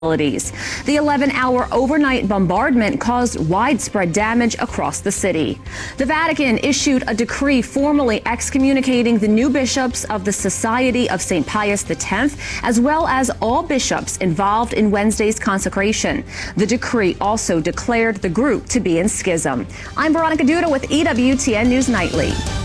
The 11-hour overnight bombardment caused widespread damage across the city. The Vatican issued a decree formally excommunicating the new bishops of the Society of St. Pius X, as well as all bishops involved in Wednesday's consecration. The decree also declared the group to be in schism. I'm Veronica Duda with EWTN News Nightly.